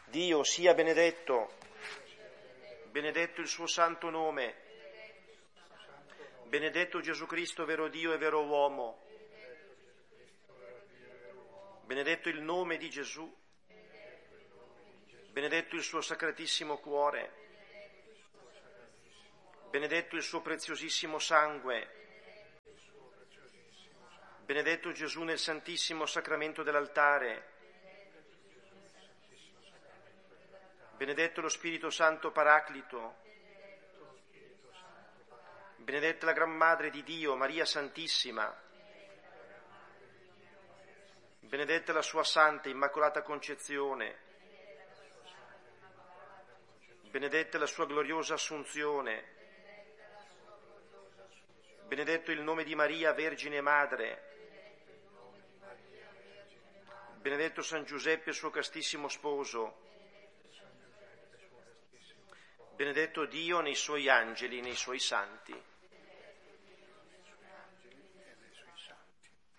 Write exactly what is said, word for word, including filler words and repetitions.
Dio sia benedetto, benedetto il suo santo nome, benedetto Gesù Cristo, vero Dio e vero uomo, benedetto il nome di Gesù, benedetto il suo sacratissimo cuore, benedetto il suo preziosissimo sangue, benedetto Gesù nel santissimo sacramento dell'altare, benedetto lo Spirito Santo Paraclito, benedetta la Gran Madre di Dio, Maria Santissima, benedetta la sua Santa Immacolata Concezione, benedetta la sua gloriosa Assunzione, benedetto il nome di Maria, Vergine Madre, benedetto San Giuseppe, suo castissimo sposo, benedetto Dio nei suoi angeli, nei suoi santi.